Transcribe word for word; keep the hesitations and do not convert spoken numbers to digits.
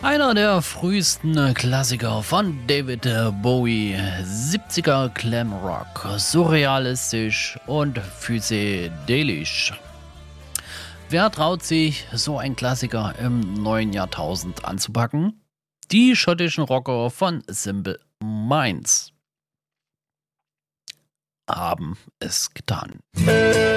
Einer der frühesten Klassiker von David Bowie, siebziger Glamrock, surrealistisch und psychedelisch. Wer traut sich, so ein Klassiker im neuen Jahrtausend anzupacken? Die schottischen Rocker von Simple Minds haben es getan.